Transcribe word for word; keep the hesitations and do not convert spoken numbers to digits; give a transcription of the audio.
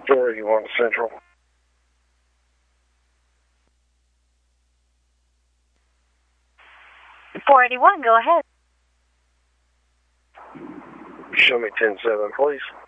four eighty-one Central. four eighty-one, go ahead. Show me ten seven, please.